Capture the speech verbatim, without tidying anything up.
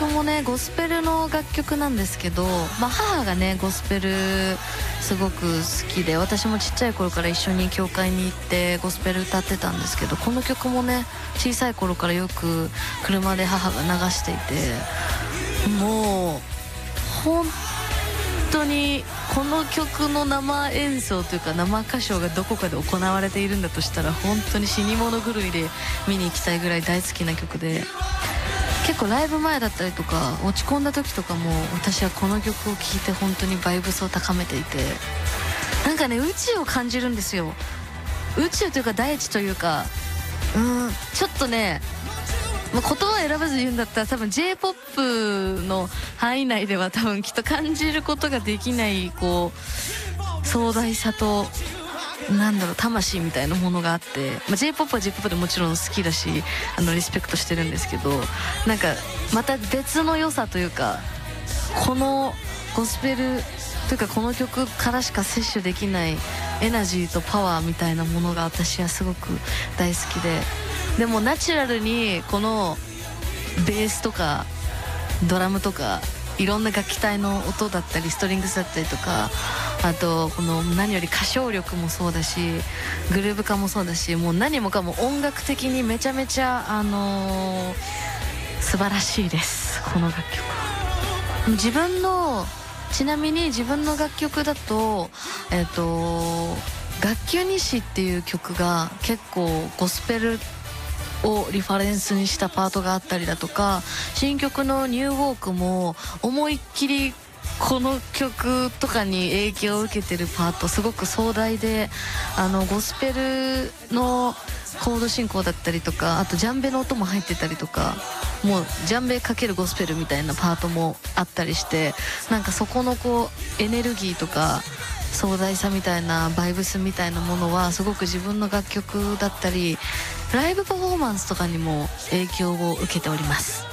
曲もねゴスペルの楽曲なんですけど、まあ、母がねゴスペルすごく好きで、私もちっちゃい頃から一緒に教会に行ってゴスペル歌ってたんですけど、この曲もね小さい頃からよく車で母が流していて、もう本当にこの曲の生演奏というか生歌唱がどこかで行われているんだとしたら本当に死に物狂いで見に行きたいぐらい大好きな曲で、結構ライブ前だったりとか落ち込んだ時とかも私はこの曲を聴いて本当にバイブスを高めていて、なんかね宇宙を感じるんですよ。宇宙というか大地というか、うーんちょっとね、まあ、言葉を選ばず言うんだったら多分 J-ポップ の範囲内では多分きっと感じることができないこう壮大さとなんだろう魂みたいなものがあって、まあ、J-ポップ は J-ポップ でもちろん好きだしあのリスペクトしてるんですけど、なんかまた別の良さというか、このゴスペルというかこの曲からしか摂取できないエナジーとパワーみたいなものが私はすごく大好きで、でもナチュラルにこのベースとかドラムとかいろんな楽器隊の音だったりストリングスだったりとか、あとこの何より歌唱力もそうだしグルーヴ感もそうだし、もう何もかも音楽的にめちゃめちゃあのー、素晴らしいですこの楽曲は。自分のちなみに自分の楽曲だとえっと楽器日誌っていう曲が結構ゴスペルをリファレンスにしたパートがあったりだとか、新曲のニューウォークも思いっきりこの曲とかに影響を受けてるパートすごく壮大で、あのゴスペルのコード進行だったりとか、あとジャンベの音も入ってたりとか、もうジャンベ×ゴスペルみたいなパートもあったりして、なんかそこのこうエネルギーとか壮大さみたいなバイブスみたいなものはすごく自分の楽曲だったりライブパフォーマンスとかにも影響を受けております。